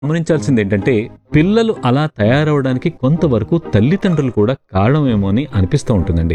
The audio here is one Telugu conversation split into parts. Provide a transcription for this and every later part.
గమనించాల్సింది ఏంటంటే పిల్లలు అలా తయారవడానికి కొంతవరకు తల్లిదండ్రులు కూడా కారణమేమో అని అనిపిస్తూ ఉంటుందండి.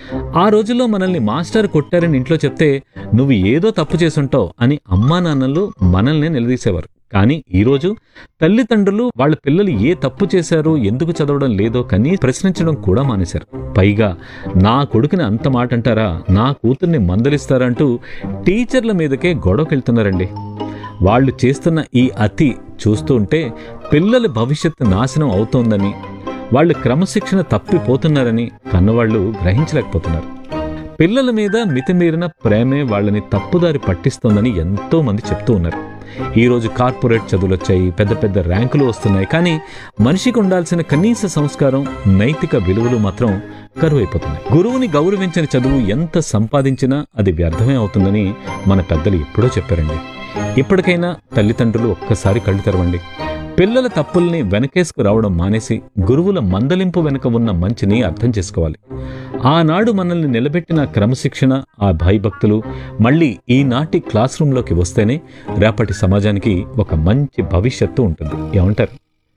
ఆ రోజుల్లో మనల్ని మాస్టర్ కొట్టారని ఇంట్లో చెప్తే నువ్వు ఏదో తప్పు చేసుంటావు అని అమ్మా నాన్నలు మనల్ని నిలదీసేవారు. కానీ ఈరోజు తల్లిదండ్రులు వాళ్ళ పిల్లలు ఏ తప్పు చేశారో, ఎందుకు చదవడం లేదో కనీసం ప్రశ్నించడం కూడా మానేశారు. పైగా నా కొడుకుని అంత మాట అంటారా, నా కూతుర్ని మందలిస్తారా అంటూ టీచర్ల మీదకే గొడవకెళ్తున్నారండి. వాళ్ళు చేస్తున్న ఈ అతి చూస్తూ ఉంటే పిల్లల భవిష్యత్తు నాశనం అవుతోందని, వాళ్ళు క్రమశిక్షణ తప్పిపోతున్నారని కన్నవాళ్లు గ్రహించలేకపోతున్నారు. పిల్లల మీద మితిమీరిన ప్రేమే వాళ్ళని తప్పుదారి పట్టిస్తోందని ఎంతో మంది చెప్తూ ఉన్నారు. ఈరోజు కార్పొరేట్ చదువులు వచ్చాయి, పెద్ద పెద్ద ర్యాంకులు వస్తున్నాయి. కానీ మనిషికి ఉండాల్సిన కనీస సంస్కారం, నైతిక విలువలు మాత్రం కరువైపోతున్నాయి. గురువుని గౌరవించిన చదువు ఎంత సంపాదించినా అది వ్యర్థమే అవుతుందని మన పెద్దలు ఎప్పుడో చెప్పారండి. ఇప్పటికైనా తల్లిదండ్రులు ఒక్కసారి కళ్ళు తెరవండి. పిల్లల తప్పుల్ని వెనకేసుకు రావడం మానేసి గురువుల మందలింపు వెనుక ఉన్న మంచిని అర్థం చేసుకోవాలి. ఆనాడు మనల్ని నిలబెట్టిన క్రమశిక్షణ, ఆ భయభక్తులు మళ్ళీ ఈనాటి క్లాస్ రూమ్లోకి వస్తేనే రేపటి సమాజానికి ఒక మంచి భవిష్యత్తు ఉంటుంది. ఏమంటారు?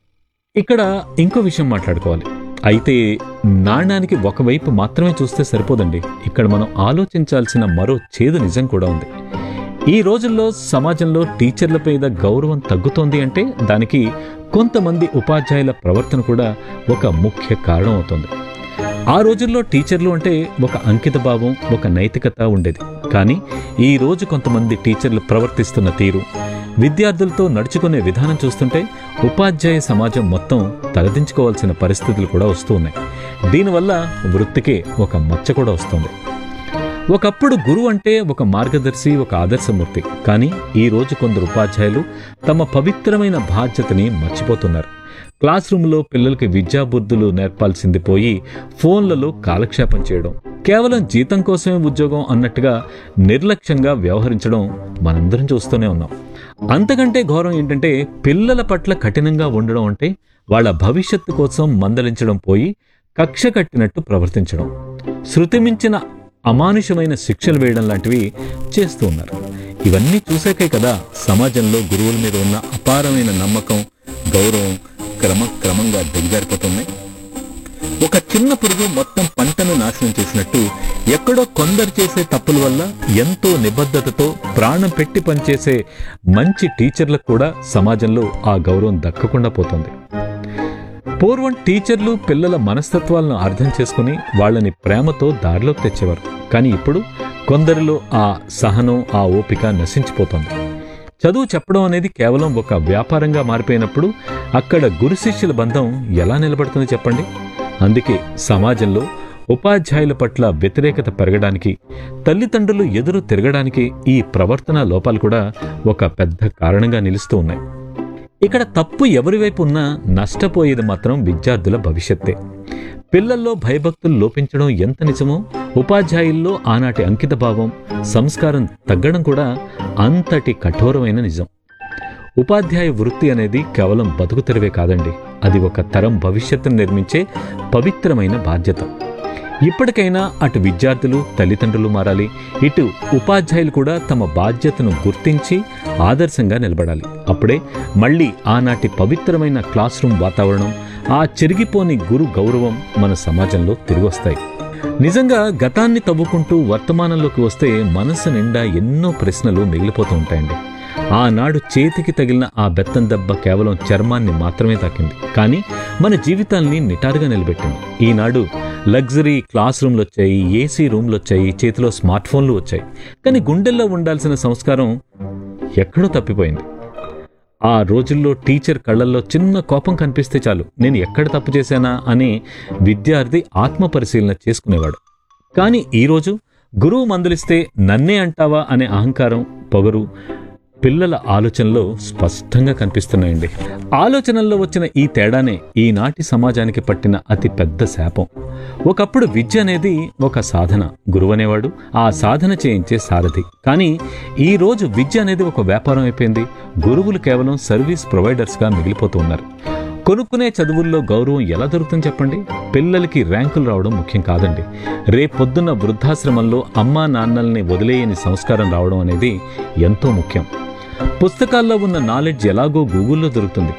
ఇక్కడ ఇంకో విషయం మాట్లాడుకోవాలి. అయితే నాణ్యానికి ఒకవైపు మాత్రమే చూస్తే సరిపోదండి. ఇక్కడ మనం ఆలోచించాల్సిన మరో చేదు నిజం కూడా ఉంది. ఈ రోజుల్లో సమాజంలో టీచర్ల మీద గౌరవం తగ్గుతోంది అంటే దానికి కొంతమంది ఉపాధ్యాయుల ప్రవర్తన కూడా ఒక ముఖ్య కారణం అవుతుంది. ఆ రోజుల్లో టీచర్లు అంటే ఒక అంకిత భావం, ఒక నైతికత ఉండేది. కానీ ఈ రోజు కొంతమంది టీచర్లు ప్రవర్తిస్తున్న తీరు, విద్యార్థులతో నడుచుకునే విధానం చూస్తుంటే ఉపాధ్యాయ సమాజం మొత్తం తలదించుకోవాల్సిన పరిస్థితులు కూడా వస్తూ ఉన్నాయి. దీనివల్ల వృత్తికే ఒక మచ్చ కూడా వస్తుంది. ఒకప్పుడు గురువు అంటే ఒక మార్గదర్శి, ఒక ఆదర్శమూర్తి. కానీ ఈ రోజు కొందరు ఉపాధ్యాయులు తమ పవిత్రమైన బాధ్యతని మర్చిపోతున్నారు. క్లాస్ రూమ్లో పిల్లలకి విద్యాబుద్ధులు నేర్పాల్సింది పోయి ఫోన్లలో కాలక్షేపం చేయడం, కేవలం జీతం కోసమే ఉద్యోగం అన్నట్టుగా నిర్లక్ష్యంగా వ్యవహరించడం మనందరం చూస్తూనే ఉన్నాం. అంతకంటే ఘోరం ఏంటంటే పిల్లల పట్ల కఠినంగా ఉండడం అంటే వాళ్ళ భవిష్యత్తు కోసం మందలించడం పోయి కక్ష కట్టినట్టు ప్రవర్తించడం, శృతిమించిన అమానుషమైన శిక్షలు వేయడం లాంటివి చేస్తూ ఉన్నారు. ఇవన్నీ చూశాకే కదా సమాజంలో గురువుల మీద ఉన్న అపారమైన నమ్మకం, గౌరవం క్రమంగా దిగజారిపోతున్నాయి. ఒక చిన్న పురుగు మొత్తం పంటను నాశనం చేసినట్టు ఎక్కడో కొందరు చేసే తప్పుల వల్ల ఎంతో నిబద్ధతతో ప్రాణం పెట్టి పనిచేసే మంచి టీచర్లకు కూడా సమాజంలో ఆ గౌరవం దక్కకుండా పోతుంది. పూర్వం టీచర్లు పిల్లల మనస్తత్వాలను అర్థం చేసుకుని వాళ్ళని ప్రేమతో దారిలోకి తెచ్చేవారు. కానీ ఇప్పుడు కొందరిలో ఆ సహనం, ఆ ఓపిక నశించిపోతుంది. చదువు చెప్పడం అనేది కేవలం ఒక వ్యాపారంగా మారిపోయినప్పుడు అక్కడ గురు శిష్యుల బంధం ఎలా నిలబడుతుంది చెప్పండి? అందుకే సమాజంలో ఉపాధ్యాయుల పట్ల వ్యతిరేకత పెరగడానికి, తల్లిదండ్రులు ఎదురు తిరగడానికి ఈ ప్రవర్తన లోపాలు కూడా ఒక పెద్ద కారణంగా నిలుస్తూ ఉన్నాయి. ఇక్కడ తప్పు ఎవరివైపు ఉన్నా నష్టపోయేది మాత్రం విద్యార్థుల భవిష్యత్తే. పిల్లల్లో భయభక్తులు లోపించడం ఎంత నిజమో ఉపాధ్యాయుల్లో ఆనాటి అంకితభావం, సంస్కారం తగ్గడం కూడా అంతటి కఠోరమైన నిజం. ఉపాధ్యాయ వృత్తి అనేది కేవలం బతుకు తెరవే కాదండి, అది ఒక తరం భవిష్యత్తును నిర్మించే పవిత్రమైన బాధ్యత. ఇప్పటికైనా అటు విద్యార్థులు, తల్లిదండ్రులు మారాలి, ఇటు ఉపాధ్యాయులు కూడా తమ బాధ్యతను గుర్తించి ఆదర్శంగా నిలబడాలి. అప్పుడే మళ్ళీ ఆనాటి పవిత్రమైన క్లాస్ రూమ్ వాతావరణం, ఆ చెరిగిపోని గురు గౌరవం మన సమాజంలో తిరిగి వస్తాయి. నిజంగా గతాన్ని తవ్వుకుంటూ వర్తమానంలోకి వస్తే మనసు నిండా ఎన్నో ప్రశ్నలు మిగిలిపోతూ ఉంటాయండి. ఆనాడు చేతికి తగిలిన ఆ బెత్తం దెబ్బ కేవలం చర్మాన్ని మాత్రమే తాకింది, కానీ మన జీవితాల్ని నిటారుగా నిలబెట్టింది. ఈనాడు లగ్జరీ క్లాస్ రూమ్లు వచ్చాయి, ఏసీ రూమ్లు వచ్చాయి, చేతిలో స్మార్ట్ ఫోన్లు వచ్చాయి. కానీ గుండెల్లో ఉండాల్సిన సంస్కారం ఎక్కడో తప్పిపోయింది. ఆ రోజుల్లో టీచర్ కళ్ళల్లో చిన్న కోపం కనిపిస్తే చాలు, నేను ఎక్కడ తప్పు చేశానా అని విద్యార్థి ఆత్మపరిశీలన చేసుకునేవాడు. కానీ ఈరోజు గురువు మందలిస్తే నన్నే అంటావా అనే అహంకారం, పొగరు పిల్లల ఆలోచనలో స్పష్టంగా కనిపిస్తున్నాయండి. ఆలోచనల్లో వచ్చిన ఈ తేడానే ఈనాటి సమాజానికి పట్టిన అతి పెద్ద శాపం. ఒకప్పుడు విద్య అనేది ఒక సాధన, గురువు అనేవాడు ఆ సాధన చేయించే సారథి. కానీ ఈరోజు విద్య అనేది ఒక వ్యాపారం అయిపోయింది. గురువులు కేవలం సర్వీస్ ప్రొవైడర్స్గా మిగిలిపోతూ ఉన్నారు. కొనుక్కునే చదువుల్లో గౌరవం ఎలా దొరుకుతుంది చెప్పండి? పిల్లలకి ర్యాంకులు రావడం ముఖ్యం కాదండి. రేపొద్దున్న వృద్ధాశ్రమంలో అమ్మా నాన్నల్ని వదిలేయని సంస్కారం రావడం అనేది ఎంతో ముఖ్యం. పుస్తకాల్లో ఉన్న నాలెడ్జ్ ఎలాగో గూగుల్లో దొరుకుతుంది.